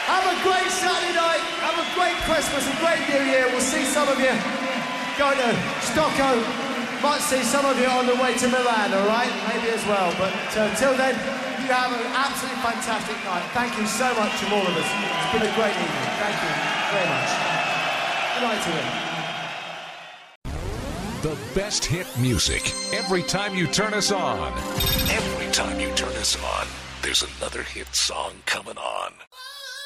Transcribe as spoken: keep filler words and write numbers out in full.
Have a great Saturday night. Have a great Christmas, a great New Year. We'll see some of you going to Stockholm. Might see some of you on the way to Milan, all right? Maybe as well. But uh, till then, you have an absolutely fantastic night. Thank you so much from all of us. It's been a great evening. Thank you very much. Good night to you. The best hit music every time you turn us on. Every time you turn us on, there's another hit song coming on.